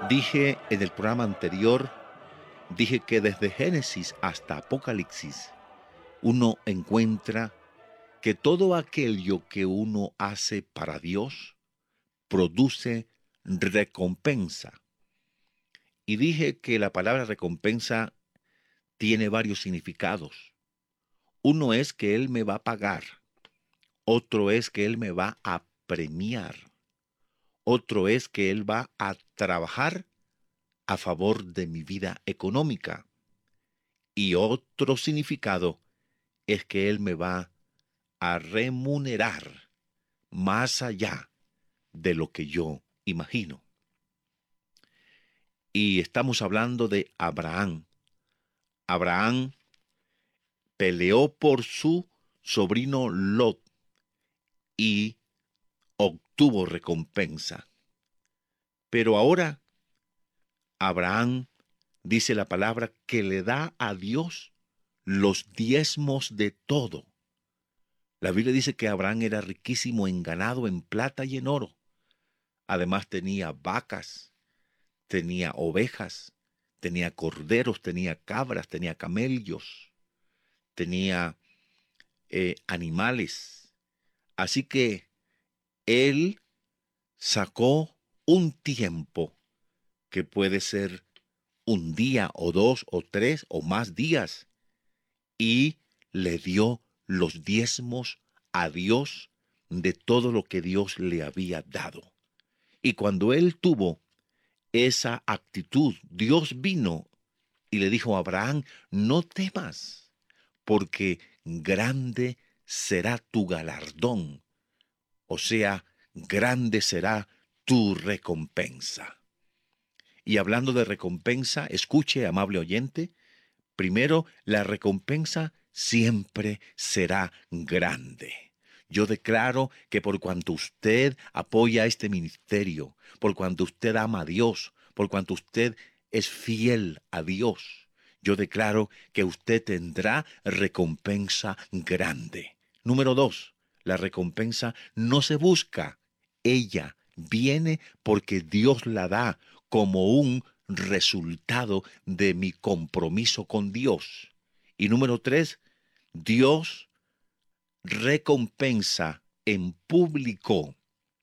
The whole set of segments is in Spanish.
Dije en el programa anterior, dije que desde Génesis hasta Apocalipsis, uno encuentra que todo aquello que uno hace para Dios produce recompensa. Y dije que la palabra recompensa tiene varios significados. Uno es que Él me va a pagar, otro es que Él me va a premiar, otro es que Él va a trabajar a favor de mi vida económica. Y otro significado es que Él me va a remunerar más allá de lo que yo imagino. Y estamos hablando de Abraham. Abraham peleó por su sobrino Lot y obtuvo recompensa. Pero ahora Abraham dice la palabra que le da a Dios los diezmos de todo. La Biblia dice que Abraham era riquísimo en ganado, en plata y en oro. Además tenía vacas, tenía ovejas, tenía corderos, tenía cabras, tenía camellos, tenía animales. Así que él sacó un tiempo que puede ser un día o dos o tres o más días y le dio los diezmos a Dios de todo lo que Dios le había dado. Y cuando él tuvo esa actitud, Dios vino y le dijo a Abraham, no temas, porque grande será tu galardón, o sea, grande será tu recompensa. Y hablando de recompensa, escuche, amable oyente, primero, la recompensa siempre será grande. Yo declaro que por cuanto usted apoya este ministerio, por cuanto usted ama a Dios, por cuanto usted es fiel a Dios, yo declaro que usted tendrá recompensa grande. Número dos, la recompensa no se busca, ella viene porque Dios la da como un resultado de mi compromiso con Dios. Y número tres, Dios recompensa en público.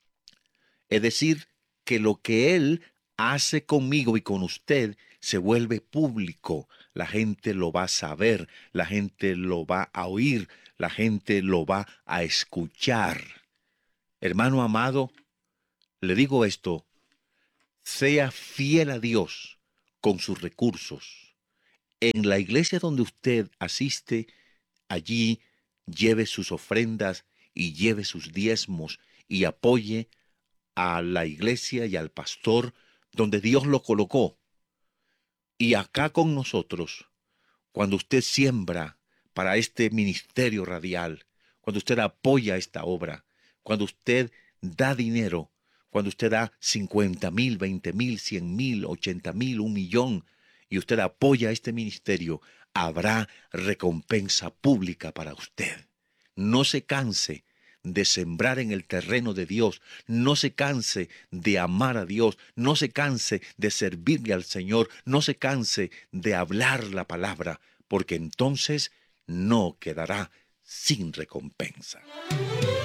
Es decir, que lo que Él hace conmigo y con usted se vuelve público. La gente lo va a saber, la gente lo va a oír, la gente lo va a escuchar. Hermano amado, le digo esto, sea fiel a Dios con sus recursos. En la iglesia donde usted asiste, allí lleve sus ofrendas y lleve sus diezmos y apoye a la iglesia y al pastor donde Dios lo colocó. Y acá con nosotros, cuando usted siembra para este ministerio radial, cuando usted apoya esta obra, cuando usted da dinero, cuando usted da 50,000, 20,000, 100,000, 80,000, 1,000,000, y usted apoya este ministerio, habrá recompensa pública para usted. No se canse de sembrar en el terreno de Dios, no se canse de amar a Dios, no se canse de servirle al Señor, no se canse de hablar la palabra, porque entonces no quedará sin recompensa.